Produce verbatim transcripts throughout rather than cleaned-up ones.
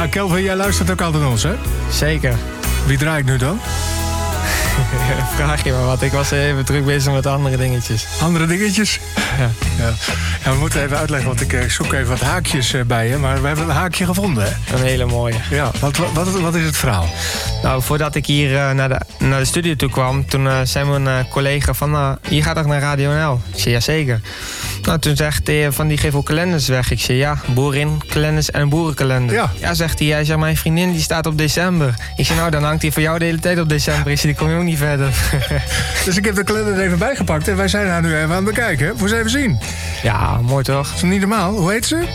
Kelvin, jij luistert ook altijd naar ons, hè? Zeker. Wie draai ik nu dan? Vraag je me wat. Ik was even druk bezig met andere dingetjes. Andere dingetjes? Ja. Ja. Ja, we moeten even uitleggen, want ik uh, zoek even wat haakjes uh, bij je. Maar we hebben een haakje gevonden, hè? Een hele mooie. Ja, wat, wat, wat, wat is het verhaal? Nou, voordat ik hier uh, naar, de, naar de studio toe kwam, toen uh, zei mijn uh, collega van, uh, je gaat toch naar Radio N L? Ik zei, jazeker. Nou, toen zegt hij van, die geeft ook kalenders weg. Ik zei, ja, boerinkalenders en boerenkalender. Ja. Ja, zegt hij, hij zegt, mijn vriendin die staat op december. Ik zei, nou, dan hangt hij voor jou de hele tijd op december. Ik zei, die kom je ook niet verder. Dus ik heb de kalender er even bijgepakt en wij zijn haar nu even aan het bekijken. Voor ze even zien. Ja, mooi toch? Dat is niet normaal. Hoe heet ze?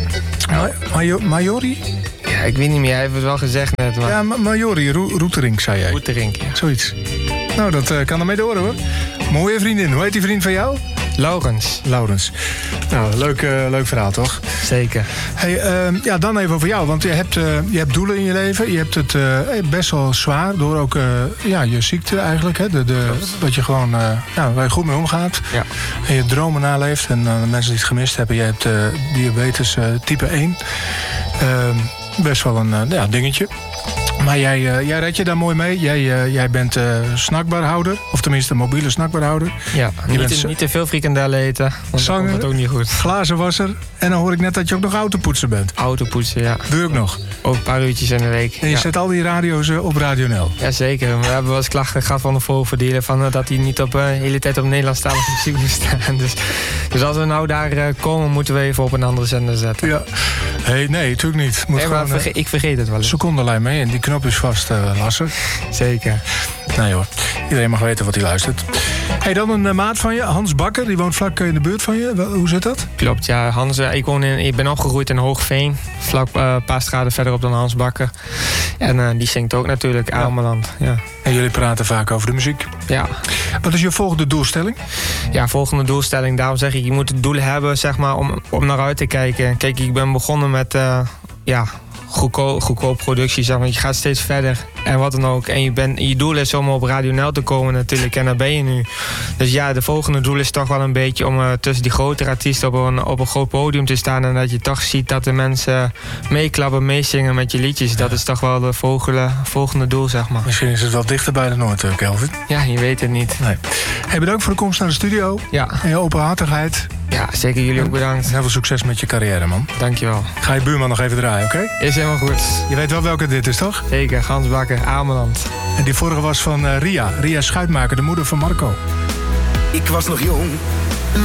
Ma- Majo- Majori? Ja, ik weet niet meer, hij heeft het wel gezegd net. Maar... Ja, Ma- Majori Ro- Roeterink, zei jij. Roeterink, ja. Zoiets. Nou, dat uh, kan ermee door, hoor. Mooie vriendin. Hoe heet die vriend van jou? Laurens. Laurens. Nou, leuk, uh, leuk verhaal, toch? Zeker. Hey, uh, ja, dan even over jou. Want je hebt, uh, je hebt doelen in je leven. Je hebt het uh, best wel zwaar door ook uh, ja, je ziekte eigenlijk. Hè? De, de, dat je gewoon uh, ja, waar je goed mee omgaat. Ja. En je dromen naleeft. En uh, de mensen die het gemist hebben. Je hebt uh, diabetes uh, type één. Uh, best wel een uh, ja, dingetje. Maar jij, uh, jij redt je daar mooi mee. Jij, uh, jij bent uh, snackbarhouder. Of tenminste mobiele snackbarhouder. Ja, niet, bent te, niet te veel frikandellen eten. Want dan komt het ook niet goed. Glazenwasser. En dan hoor ik net dat je ook nog autopoetser bent. Autopoetsen, ja. Doe je ook nog? Ook een paar uurtjes in de week. En je ja. zet al die radio's uh, op Radio N L. Jazeker. We hebben wel eens klachten gehad van de voorverdeler. Van, uh, dat hij niet op, uh, de hele tijd op Nederlandstalige muziek moest staan. Dus, dus als we nou daar uh, komen, moeten we even op een andere zender zetten. Ja. Hey, nee, natuurlijk niet. Moet nee, maar gewoon, verge- ik vergeet het wel eens. Secondenlijn mee en die knop is vast, uh, Lasse. Zeker. Nee hoor, iedereen mag weten wat hij luistert. Hey, dan een uh, maat van je, Hans Bakker, die woont vlak in de buurt van je. Hoe zit dat? Klopt, ja. Hans, uh, ik, woon in, ik ben opgegroeid in Hoogveen. Vlak uh, een paar straten verderop dan Hans Bakker. En uh, die zingt ook natuurlijk, ja. Ameland. Ja. En jullie praten vaak over de muziek. Ja. Wat is je volgende doelstelling? Ja, volgende doelstelling. Daarom zeg ik, je moet het doel hebben zeg maar, om, om naar uit te kijken. Kijk, ik ben begonnen met... Uh, ja, goedkoop, goedkoop productie, zeg maar. Je gaat steeds verder en wat dan ook. En je, bent, je doel is om op Radio N L te komen natuurlijk. En daar ben je nu. Dus ja, de volgende doel is toch wel een beetje om uh, tussen die grotere artiesten op een, op een groot podium te staan. En dat je toch ziet dat de mensen meeklappen, meezingen met je liedjes. Dat is toch wel het volgende, volgende doel, zeg maar. Misschien is het wel dichter bij de Noord, uh, Kelvin. Ja, je weet het niet. Nee. Hey, bedankt voor de komst naar de studio. Ja. En je openhartigheid. Ja, zeker jullie ook bedankt. Heel veel succes met je carrière, man. Dankjewel. Ga je buurman nog even draaien, oké? Okay? Is helemaal goed. Je weet wel welke dit is, toch? Zeker, Gans Bakker, Ameland. En die vorige was van uh, Ria. Ria Schuitmaker, de moeder van Marco. Ik was nog jong